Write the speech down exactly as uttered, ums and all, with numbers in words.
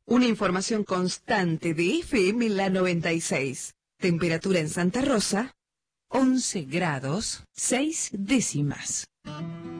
Una información constante de F M La noventa y seis. Temperatura en Santa Rosa, once grados, seis décimas.